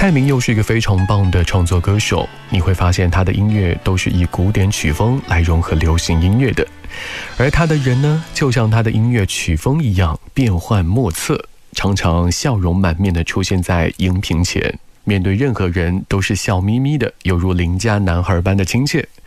蔡明又是一个非常棒的创作歌手，你会发现他的音乐都是以古典曲风来融合流行音乐的，而他的人呢，就像他的音乐曲风一样变幻莫测，常常笑容满面地出现在荧屏前，面对任何人都是笑眯眯的，犹如邻家男孩般的亲切。